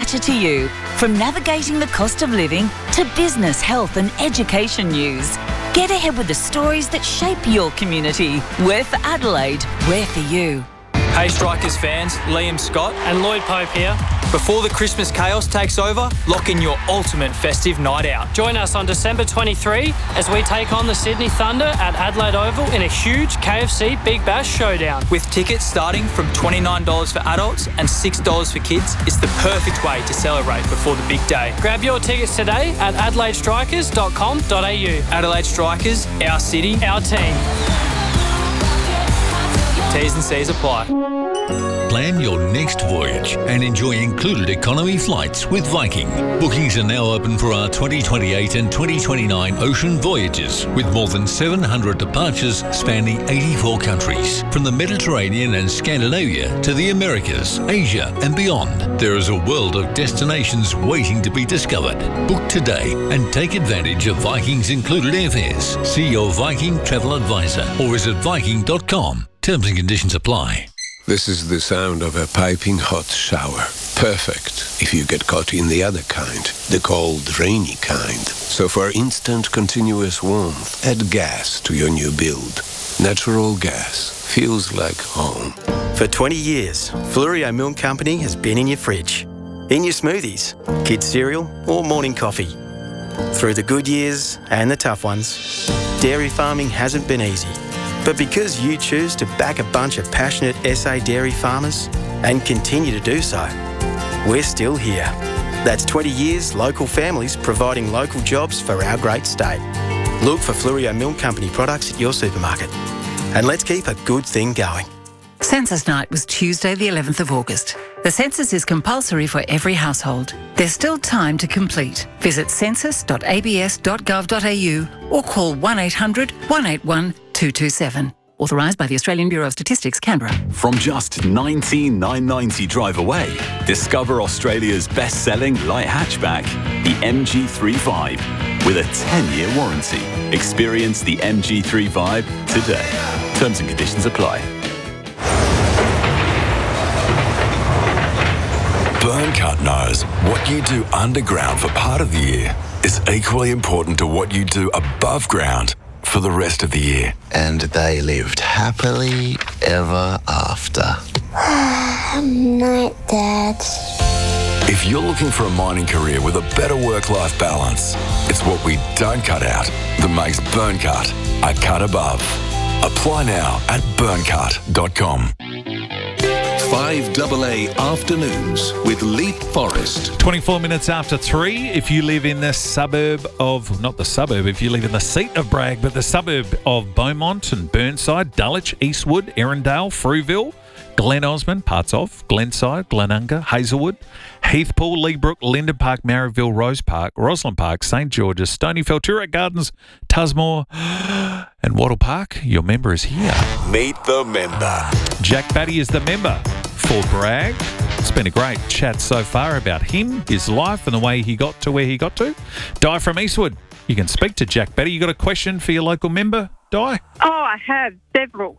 matter to you. From navigating the cost of living to business, health and education news. Get ahead with the stories that shape your community. We're for Adelaide. We're for you. Hey Strikers fans, Liam Scott and Lloyd Pope here. Before the Christmas chaos takes over, lock in your ultimate festive night out. Join us on December 23 as we take on the Sydney Thunder at Adelaide Oval in a huge KFC Big Bash showdown. With tickets starting from $29 for adults and $6 for kids, it's the perfect way to celebrate before the big day. Grab your tickets today at adelaidestrikers.com.au. Adelaide Strikers, our city, our team. T's and C's apply. Plan your next voyage and enjoy included economy flights with Viking. Bookings are now open for our 2028 and 2029 ocean voyages, with more than 700 departures spanning 84 countries. From the Mediterranean and Scandinavia to the Americas, Asia and beyond, there is a world of destinations waiting to be discovered. Book today and take advantage of Viking's included airfares. See your Viking travel advisor or visit viking.com. Terms and conditions apply. This is the sound of a piping hot shower. Perfect if you get caught in the other kind, the cold, rainy kind. So for instant, continuous warmth, add gas to your new build. Natural gas feels like home. For 20 years, Flurio Milk Company has been in your fridge, in your smoothies, kids' cereal or morning coffee. Through the good years and the tough ones, dairy farming hasn't been easy. But because you choose to back a bunch of passionate SA dairy farmers and continue to do so, we're still here. That's 20 years local families providing local jobs for our great state. Look for Flurio Milk Company products at your supermarket. And let's keep a good thing going. Census night was Tuesday the 11th of August. The census is compulsory for every household. There's still time to complete. Visit census.abs.gov.au or call 1800 181 227. Authorised by the Australian Bureau of Statistics, Canberra. From just $19,990 drive away, discover Australia's best-selling light hatchback, the MG3 with a 10-year warranty. Experience the MG3 today. Terms and conditions apply. Burncut knows what you do underground for part of the year is equally important to what you do above ground for the rest of the year. And they lived happily ever after. Night, Dad. If you're looking for a mining career with a better work-life balance, it's what we don't cut out that makes Burncut a cut above. Apply now at burncut.com. 5AA Afternoons with Leap Forest. 24 minutes after 3. If you live in the suburb of, not the suburb, if you live in the seat of Bragg, but the suburb of Beaumont and Burnside, Dulwich, Eastwood, Erindale, Frueville, Glen Osmond, parts of Glenside, Glenunga, Hazelwood, Heathpool, Leabrook, Linden Park, Marrickville, Rose Park, Roslyn Park, St George's, Stonyfell, Toorak Gardens, Tusmore and Wattle Park, your member is here. Meet the member. Jack Batty is the member for Bragg. It's been a great chat so far about him, his life and the way he got to where he got to. Di from Eastwood, you can speak to Jack Batty. You got a question for your local member, Di? Oh, I have several.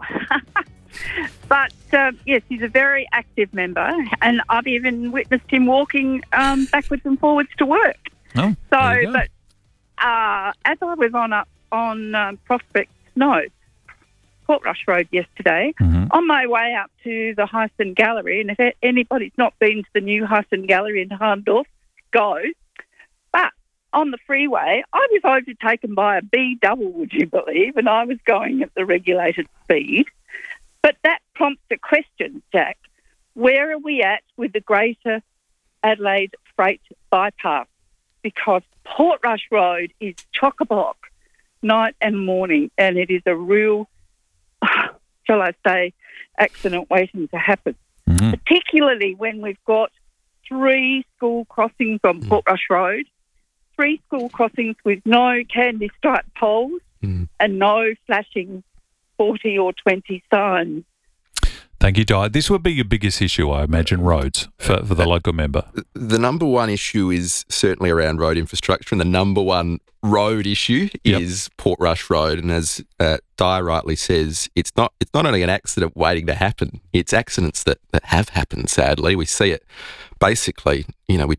But, yes, he's a very active member, and I've even witnessed him walking backwards and forwards to work. Oh, so, but as I was on Prospect, Portrush Road yesterday, on my way up to the Heisen Gallery, and if anybody's not been to the new Heisen Gallery in Harndorf, go. But on the freeway, I was overtaken by a B-double, would you believe, and I was going at the regulated speed. But that prompts a question, Jack. Where are we at with the Greater Adelaide Freight Bypass? Because Portrush Road is chock-a-block night and morning, and it is a real, shall I say, accident waiting to happen. Particularly when we've got 3 school crossings on Portrush Road, 3 school crossings with no candy stripe poles and no flashing 40 or 20 signs. Thank you, Di. This would be your biggest issue, I imagine, roads for the local member. The number one issue is certainly around road infrastructure, and the number one road issue is Portrush Road. And as Di rightly says, it's not only an accident waiting to happen, it's accidents that have happened, sadly. We see it basically, we